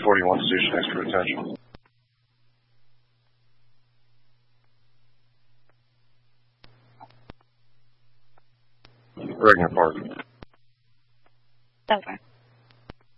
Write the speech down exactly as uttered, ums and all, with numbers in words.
forty-one station, thanks for attention. Regner Park. Over.